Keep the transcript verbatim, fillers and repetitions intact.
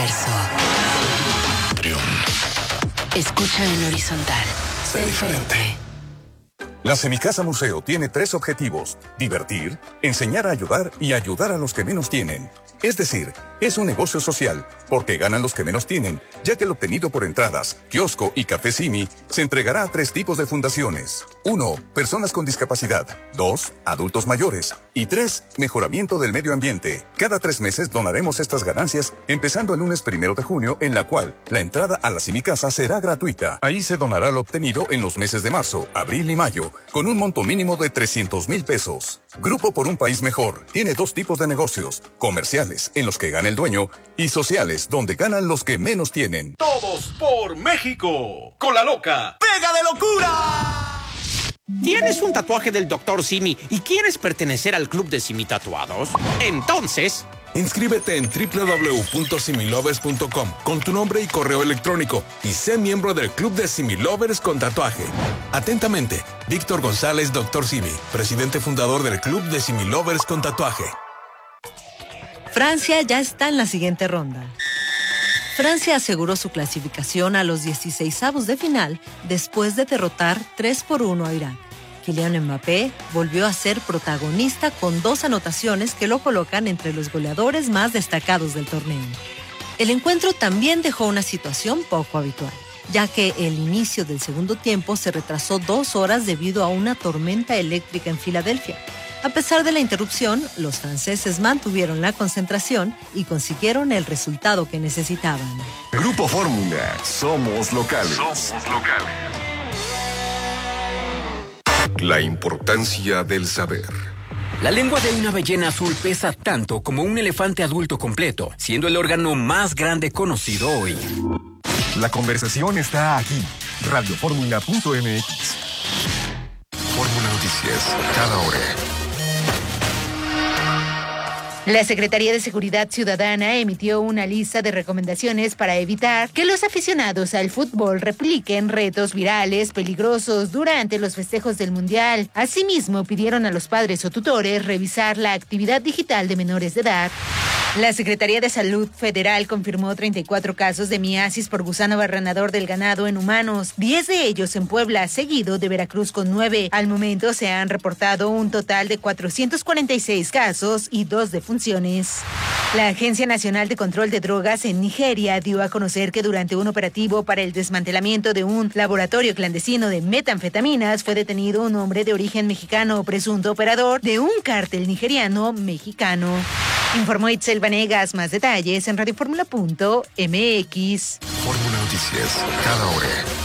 universo. Trium. Escucha en horizontal. Sé diferente. La Semicasa Museo tiene tres objetivos: divertir, enseñar a ayudar y ayudar a los que menos tienen. Es decir, es un negocio social, porque ganan los que menos tienen, ya que el obtenido por entradas, kiosco y café Simi se entregará a tres tipos de fundaciones. Uno, personas con discapacidad. Dos, adultos mayores. Y tres, mejoramiento del medio ambiente. Cada tres meses donaremos estas ganancias, empezando el lunes primero de junio, en la cual la entrada a la Semicasa será gratuita. Ahí se donará lo obtenido en los meses de marzo, abril y mayo, con un monto mínimo de trescientos mil pesos. Grupo por un País Mejor tiene dos tipos de negocios: comerciales, en los que gana el dueño, y sociales, donde ganan los que menos tienen. Todos por México. Con la loca. ¡Pega de locura! ¿Tienes un tatuaje del doctor Simi y quieres pertenecer al club de Simi Tatuados? Entonces, inscríbete en doble u doble u doble u punto similovers punto com con tu nombre y correo electrónico y sé miembro del club de Similovers con tatuaje. Atentamente, Víctor González, doctor Simi, presidente fundador del club de Similovers con tatuaje. Francia ya está en la siguiente ronda. Francia aseguró su clasificación a los dieciseisavos de final después de derrotar tres por uno a Irak. Kylian Mbappé volvió a ser protagonista con dos anotaciones que lo colocan entre los goleadores más destacados del torneo. El encuentro también dejó una situación poco habitual, ya que el inicio del segundo tiempo se retrasó dos horas debido a una tormenta eléctrica en Filadelfia. A pesar de la interrupción, los franceses mantuvieron la concentración y consiguieron el resultado que necesitaban. Grupo Fórmula, somos locales. Somos locales. La importancia del saber. La lengua de una ballena azul pesa tanto como un elefante adulto completo, siendo el órgano más grande conocido hoy. La conversación está aquí. radio fórmula punto m x. Fórmula Noticias, cada hora. La Secretaría de Seguridad Ciudadana emitió una lista de recomendaciones para evitar que los aficionados al fútbol repliquen retos virales peligrosos durante los festejos del Mundial. Asimismo, pidieron a los padres o tutores revisar la actividad digital de menores de edad. La Secretaría de Salud Federal confirmó treinta y cuatro casos de miasis por gusano barrenador del ganado en humanos, diez de ellos en Puebla, seguido de Veracruz con nueve. Al momento se han reportado un total de cuatrocientos cuarenta y seis casos y dos defunciones. La Agencia Nacional de Control de Drogas en Nigeria dio a conocer que durante un operativo para el desmantelamiento de un laboratorio clandestino de metanfetaminas fue detenido un hombre de origen mexicano, presunto operador de un cártel nigeriano mexicano. Informó Itzel Vanegas. Más detalles en radio fórmula punto m x. Fórmula Noticias, cada hora.